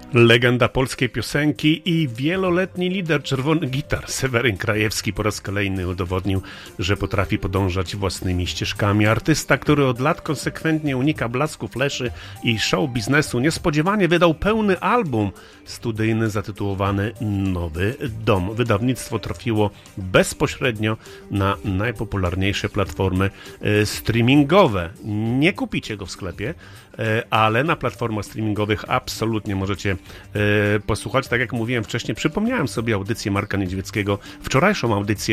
Legenda polskiej piosenki i wieloletni lider Czerwonych Gitar Seweryn Krajewski po raz kolejny udowodnił, że potrafi podążać własnymi ścieżkami. Artysta, który od lat konsekwentnie unika blasku fleszy i show biznesu, niespodziewanie wydał pełny album studyjny zatytułowany Nowy Dom. Wydawnictwo trafiło bezpośrednio na najpopularniejsze platformy streamingowe. Nie kupicie go w sklepie, ale na platformach streamingowych absolutnie możecie posłuchać. Tak jak mówiłem wcześniej, przypomniałem sobie audycję Marka Niedźwieckiego, wczorajszą audycję